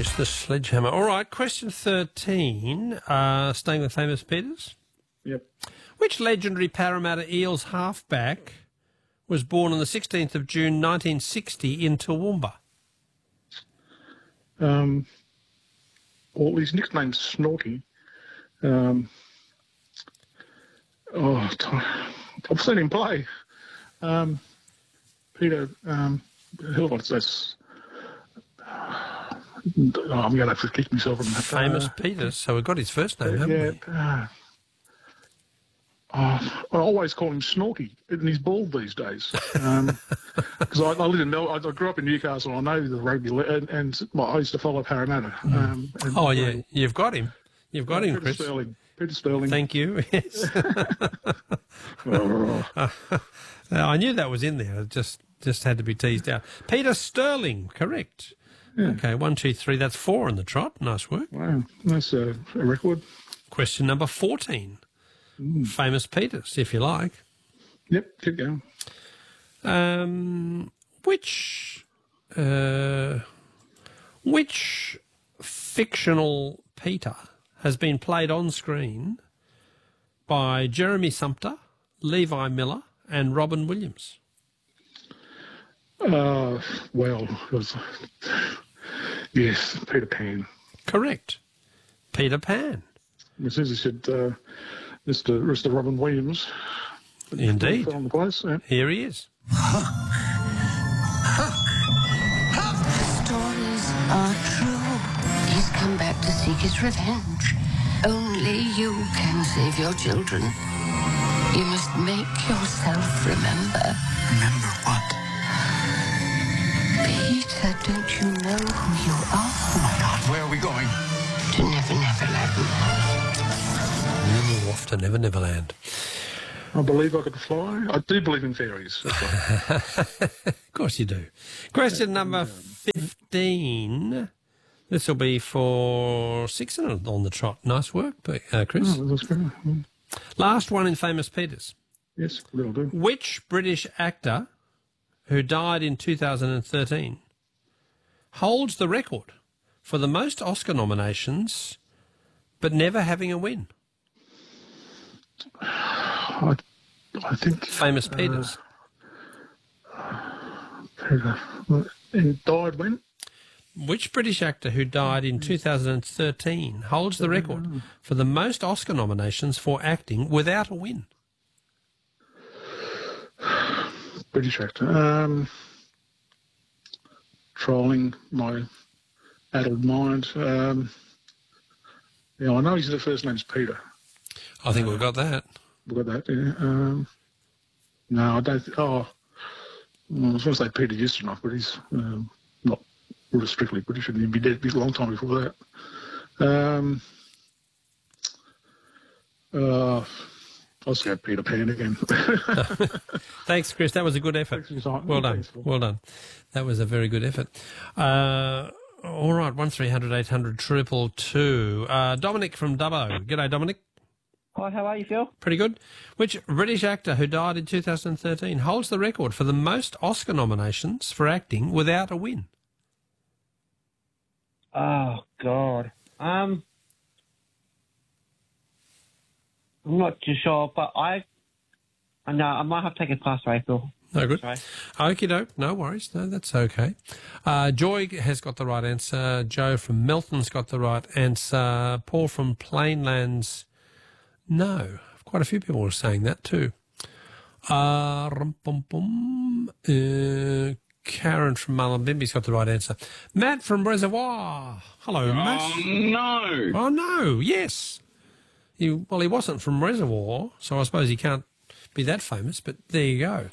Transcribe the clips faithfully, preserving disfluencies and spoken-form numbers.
Yes, the sledgehammer. All right, question thirteen, uh, staying with famous Peters. Yep. Which legendary Parramatta Eels halfback was born on the sixteenth of June nineteen sixty in Toowoomba? Um, well, his nickname's Snorky. Um, oh, t- I've seen him play. Um, Peter, um, what's this? Oh, I'm going to have to kick myself from that. Famous Uh, Peters, so we've got his first name, haven't yeah. we? Uh, oh, I always call him Snorky, and he's bald these days. Because I, I live in Mel- I grew up in Newcastle. I know the rugby, le- and, and well, I used to follow Parramatta. Um, and, Oh, yeah, you've got him. You've got uh, him, Peter Chris. Sterling. Peter Sterling. Thank you. Yes. Oh. Now, I knew that was in there. It just just had to be teased out. Peter Sterling, correct. Yeah. Okay, one, two, three. That's four in the trot. Nice work. Wow, that's a, a record. Question number fourteen. Mm. Famous Peters, if you like. Yep, keep going. Um, which uh, which fictional Peter has been played on screen by Jeremy Sumpter, Levi Miller, and Robin Williams? Uh, well, it was, yes, Peter Pan. Correct. Peter Pan. As soon as he said uh, Mister Mister Robin Williams. Indeed. Fell on the place, yeah. Here he is. Stories are true. He's come back to seek his revenge. Only you can save your children. You must make yourself remember. Remember what? Peter, don't you know who you are? Oh my God, where are we going? To Never Never Land. Ooh, off to Never Never Land. I believe I could fly. I do believe in fairies. Of course you do. Question number fifteen. This will be for six on the trot. Nice work, uh, Chris. Oh, that's good. Last one in Famous Peters. Yes, that'll do. Which British actor who died in two thousand thirteen holds the record for the most Oscar nominations but never having a win? I, I think... Famous Peters. Uh, Peter... And died when? Which British actor who died in two thousand thirteen holds the record for the most Oscar nominations for acting without a win? British actor. Um, trolling my addled mind. Um, yeah, I know his first name's Peter. I think we've got that. We've got that, yeah. Um, no, I don't... Th- oh, well, I was going to say Peter Ustinov, but he's um, not strictly British. He'd be dead a long time before that. Um, uh, I'll say Peter Pan again. Thanks, Chris. That was a good effort. Well done. Well done. That was a very good effort. Uh, all right, one three hundred eight hundred triple two. Uh, Dominic from Dubbo. G'day, Dominic. Hi, how are you, Phil? Pretty good. Which British actor who died in two thousand thirteen holds the record for the most Oscar nominations for acting without a win? Oh, God. Um, I'm not too sure, but I... No, I might have to take a pass, right, Phil. No good. Sorry. Okie doke. No worries. No, that's okay. Uh, Joy has got the right answer. Joe from Melton's got the right answer. Paul from Plainlands... No, quite a few people were saying that too. Uh, rum, bum, bum. uh, Karen from Mullumbimby's got the right answer. Matt from Reservoir. Hello, oh, Matt. Oh, no. Oh, no, yes. He, well, he wasn't from Reservoir, so I suppose he can't be that famous, but there you go.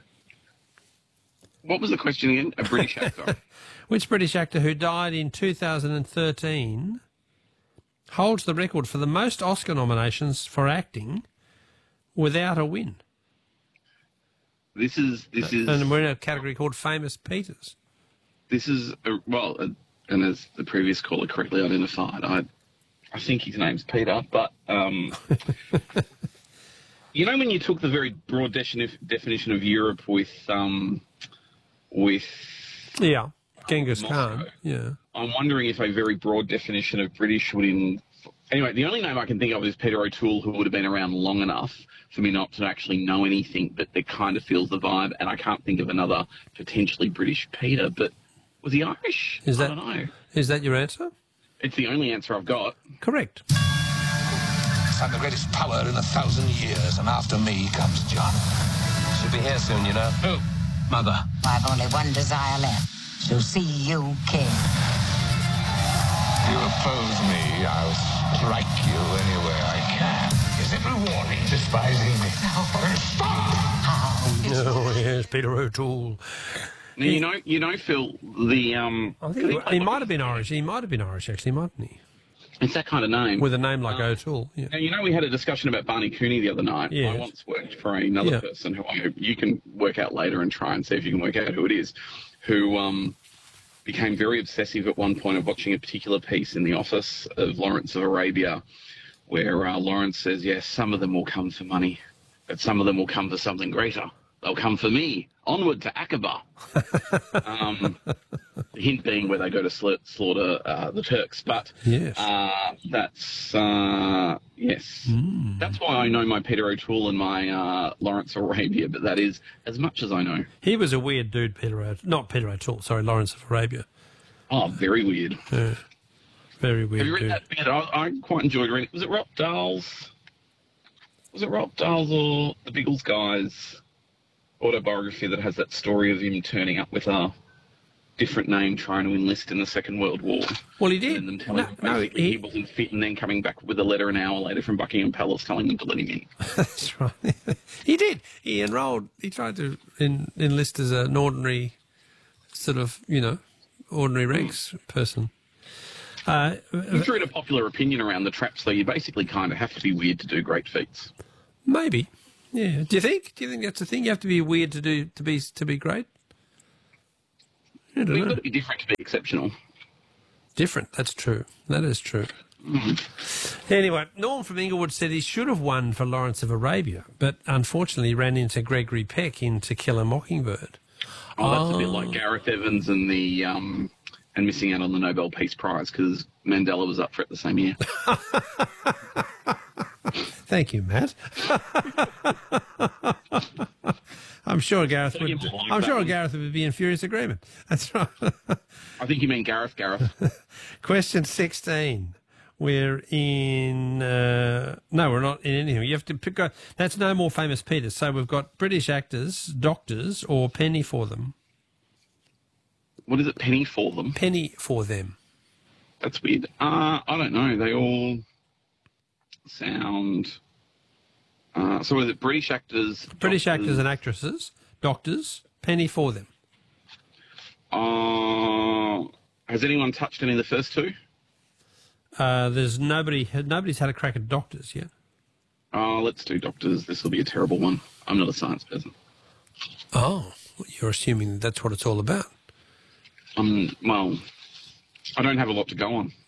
What was the question again? A British actor. Which British actor who died in two thousand thirteen... holds the record for the most Oscar nominations for acting without a win? This is this is, and we're in a category called Famous Peters. This is a, well, a, and as the previous caller correctly identified, I I think his name's Peter. But um, you know, when you took the very broad defini- definition of Europe with um with yeah Genghis Moscow. Khan. Yeah. I'm wondering if a very broad definition of British would in. Anyway, the only name I can think of is Peter O'Toole, who would have been around long enough for me not to actually know anything, but it kind of feels the vibe, and I can't think of another potentially British Peter, but was he Irish? Is that, I don't know. Is that your answer? It's the only answer I've got. Correct. I'm the greatest power in a thousand years, and after me comes John. She'll be here soon, you know. Who? Mother. I've only one desire left, to see you king. You oppose me, I'll strike you anywhere I can. Is it rewarding despising me? No. Stop! Oh, yes, Peter O'Toole. Now, you know, you know, Phil, the um, I think he, he might have been Irish. He might have been Irish, actually, mightn't he? It's that kind of name. With a name like uh, O'Toole, yeah. Now, you know, we had a discussion about Barney Cooney the other night. Yes. I once worked for another Yeah. person who I, you can work out later and try and see if you can work out who it is, who um, became very obsessive at one point of watching a particular piece in The Office of Lawrence of Arabia, where uh, Lawrence says, yes, some of them will come for money, but some of them will come for something greater. They'll come for me. Onward to Aqaba. um, the hint being where they go to sla- slaughter uh, the Turks. But yes. uh, that's, uh, yes. Mm. That's why I know my Peter O'Toole and my uh, Lawrence of Arabia, but that is as much as I know. He was a weird dude, Peter O'Toole. Not Peter O'Toole, sorry, Lawrence of Arabia. Oh, very weird. Yeah. Very weird Have you read dude. that bit? I, I quite enjoyed reading it. Was it Rob Dahl's? Was it Rob Dahl's or the Biggles guys' autobiography that has that story of him turning up with a different name trying to enlist in the Second World War? Well, he did. And them telling No, him no, basically he- he wasn't fit, and then coming back with a letter an hour later from Buckingham Palace telling them to let him in. That's right. He did. He enrolled. He tried to en- enlist as an ordinary, sort of, you know, ordinary ranks person. Uh, If you're in a popular opinion around the traps, though, you basically kind of have to be weird to do great feats. maybe. Yeah. Do you think? Do you think that's the thing? You have to be weird to do to be to be great. I don't You've know. got to be different to be exceptional. Different. That's true. That is true. Anyway, Norm from Inglewood said he should have won for Lawrence of Arabia, but unfortunately ran into Gregory Peck in To Kill a Mockingbird. Oh, that's a bit Oh. like Gareth Evans and the um, and missing out on the Nobel Peace Prize because Mandela was up for it the same year. Thank you, Matt. I'm sure Gareth Don't would. give him a like I'm that sure one. Gareth would be in furious agreement. That's right. I think you mean Gareth Gareth. Question sixteen. We're in. Uh, no, we're not in anything. You have to pick. A, that's no more famous Peter. So we've got British actors, doctors, or penny for them. What is it, penny for them? Penny for them. That's weird. Uh, I don't know. They all sound... Uh, so is it British actors? British doctors? actors and actresses, doctors, penny for them. Uh, has anyone touched any of the first two? Uh, there's nobody. Nobody's had a crack at doctors yet. Uh, let's do doctors. This will be a terrible one. I'm not a science person. Oh, you're assuming that's what it's all about. Um, well, I don't have a lot to go on.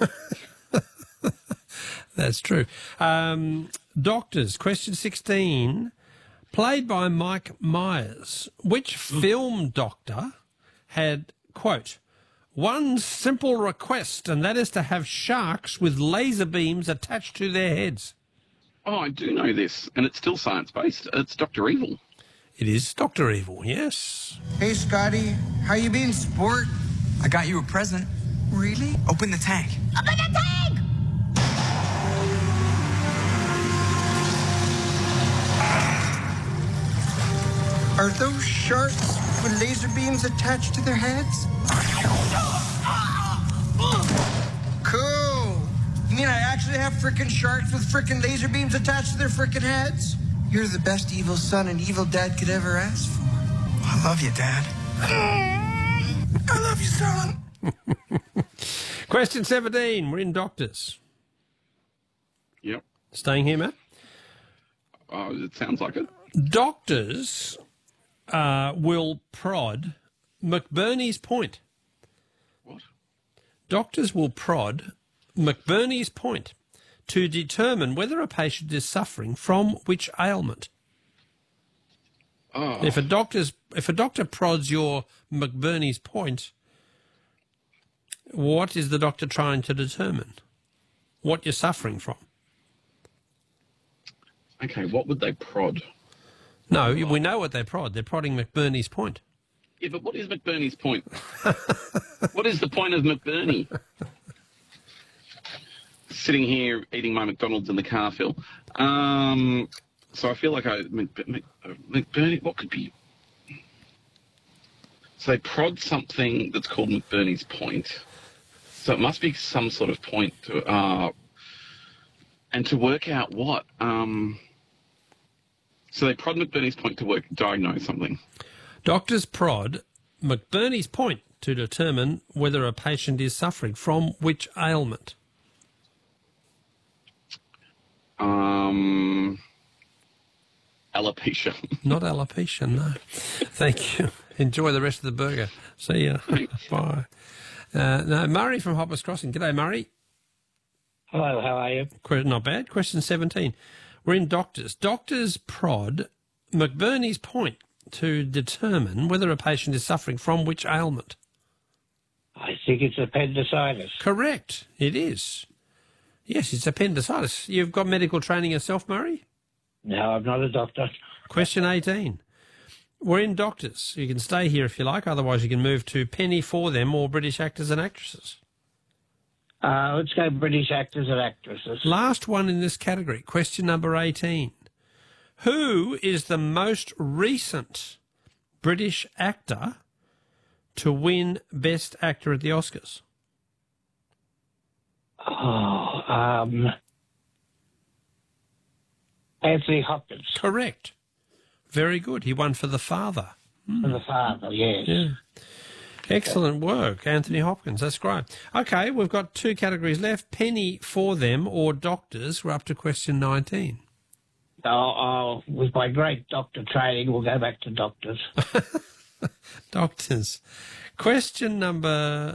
That's true. Um, doctors, question sixteen, played by Mike Myers. Which film doctor had, quote, one simple request, and that is to have sharks with laser beams attached to their heads? Oh, I do know this, and it's still science-based. It's Doctor Evil. It is Doctor Evil, yes. Hey, Scotty. How you been, sport? I got you a present. Really? Open the tank. Open the tank! Are those sharks with laser beams attached to their heads? Cool. You mean I actually have frickin' sharks with frickin' laser beams attached to their frickin' heads? You're the best evil son an evil dad could ever ask for. I love you, Dad. I love you, son. Question seventeen, we're in doctors. Yep. Staying here, Matt? Oh, it sounds like it. Doctors uh, will prod McBurney's point. What? Doctors will prod McBurney's point to determine whether a patient is suffering from which ailment. Oh. If a doctor's if a doctor prods your McBurney's point, what is the doctor trying to determine? What you're suffering from? Okay, what would they prod? No, we know what they prod. They're prodding McBurney's point. Yeah, but what is McBurney's point? What is the point of McBurney? Sitting here eating my McDonald's in the car, Phil. Um, so I feel like I... Mc, Mc, McBurney, what could be... So they prod something that's called McBurney's point. So it must be some sort of point to... Uh, and to work out what... Um, so they prod McBurney's point to work diagnose something. Doctors prod McBurney's point to determine whether a patient is suffering from which ailment? Um, alopecia. Not alopecia, no. Thank you. Enjoy the rest of the burger. See ya. Bye. Uh, no, Murray from Hoppers Crossing. G'day, Murray. Hello, how are you? Que- Not bad. Question seventeen. We're in doctors. Doctors prod McBurney's point to determine whether a patient is suffering from which ailment? I think it's appendicitis. Correct. It is. Yes, it's appendicitis. You've got medical training yourself, Murray? No, I'm not a doctor. Question eighteen. We're in doctors. You can stay here if you like. Otherwise, you can move to Penny for Them or British actors and actresses. Uh, let's go British actors and actresses. Last one in this category. Question number eighteen. Who is the most recent British actor to win Best Actor at the Oscars? Oh, um, Anthony Hopkins. Correct. Very good. He won for The Father. For The Father, yes. Yeah. Excellent work, Anthony Hopkins. That's great. Okay, we've got two categories left, Penny for Them or Doctors. We're up to question nineteen. Oh, oh, with my great doctor training, we'll go back to doctors. Doctors. Question number